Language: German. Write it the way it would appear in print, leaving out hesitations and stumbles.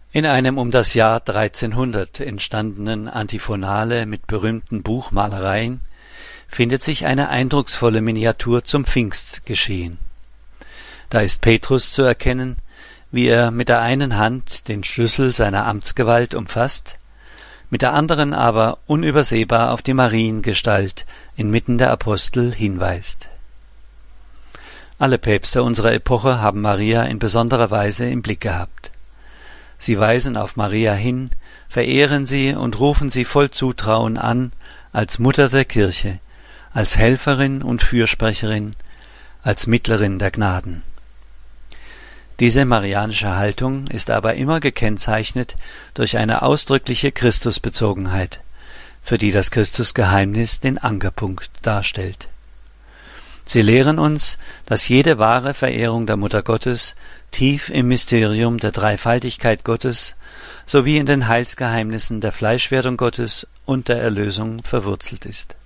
In einem um das Jahr 1300 entstandenen Antiphonale mit berühmten Buchmalereien findet sich eine eindrucksvolle Miniatur zum Pfingstgeschehen. Da ist Petrus zu erkennen, wie er mit der einen Hand den Schlüssel seiner Amtsgewalt umfasst, mit der anderen aber unübersehbar auf die Mariengestalt inmitten der Apostel hinweist. Alle Päpste unserer Epoche haben Maria in besonderer Weise im Blick gehabt. Sie weisen auf Maria hin, verehren sie und rufen sie voll Zutrauen an als Mutter der Kirche, als Helferin und Fürsprecherin, als Mittlerin der Gnaden. Diese marianische Haltung ist aber immer gekennzeichnet durch eine ausdrückliche Christusbezogenheit, für die das Christusgeheimnis den Ankerpunkt darstellt. Sie lehren uns, dass jede wahre Verehrung der Mutter Gottes tief im Mysterium der Dreifaltigkeit Gottes sowie in den Heilsgeheimnissen der Fleischwerdung Gottes und der Erlösung verwurzelt ist.